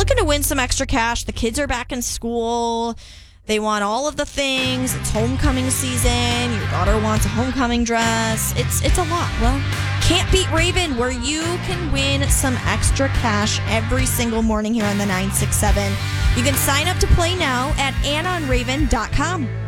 looking to win some extra cash. The kids are back in school. They want all of the things. It's homecoming season. Your daughter wants a homecoming dress. It's a lot. Well, Can't Beat Raven, where you can win some extra cash every single morning here on the 967. You can sign up to play now at AnnaandRaven.com.